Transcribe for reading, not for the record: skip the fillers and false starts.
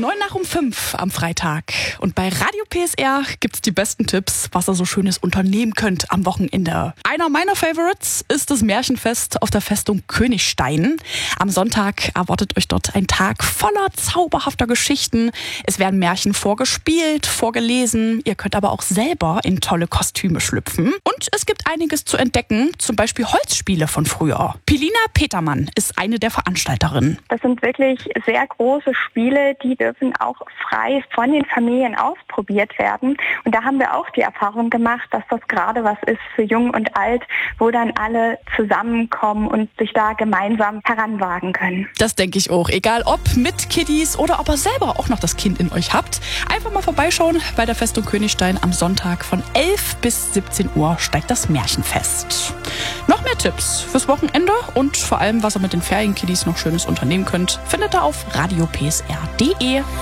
5:09 am Freitag. Und bei Radio PSR gibt's die besten Tipps, was ihr so Schönes unternehmen könnt am Wochenende. Einer meiner Favorites ist das Märchenfest auf der Festung Königstein. Am Sonntag erwartet euch dort ein Tag voller zauberhafter Geschichten. Es werden Märchen vorgespielt, vorgelesen. Ihr könnt aber auch selber in tolle Kostüme schlüpfen. Und es gibt einiges zu entdecken, zum Beispiel Holzspiele von früher. Pilina Petermann ist eine der Veranstalterinnen. Das sind wirklich sehr große Spiele, die dürfen auch frei von den Familien ausprobiert werden. Und da haben wir auch die Erfahrung gemacht, dass das gerade was ist für Jung und Alt, wo dann alle zusammenkommen und sich da gemeinsam heranwagen können. Das denke ich auch. Egal ob mit Kiddies oder ob ihr selber auch noch das Kind in euch habt. Einfach mal vorbeischauen bei der Festung Königstein am Sonntag von 11 bis 17 Uhr steigt das Märchenfest. Noch mehr Tipps fürs Wochenende und vor allem, was ihr mit den Ferienkiddies noch Schönes unternehmen könnt, findet ihr auf radiopsr.de.